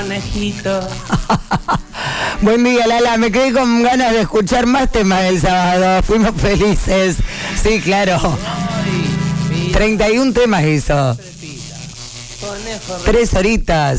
conejito. Buen día, Lala. Me quedé con ganas de escuchar más temas del sábado. Fuimos felices. Sí, claro. 31 temas hizo. 3 horitas.